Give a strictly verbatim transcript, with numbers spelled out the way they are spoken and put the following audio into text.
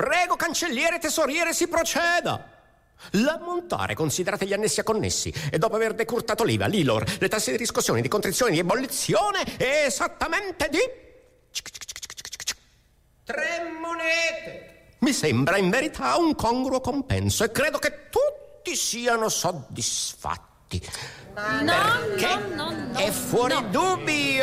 Prego, cancelliere, tesoriere, si proceda. L'ammontare, considerate gli annessi a connessi, e dopo aver decurtato l'I V A, l'I L O R, le tasse di riscossione, di contrizione, di ebollizione, è esattamente di... tre monete. Mi sembra in verità un congruo compenso e credo che tutti siano soddisfatti. No, Perché no, no, no, è fuori no. dubbio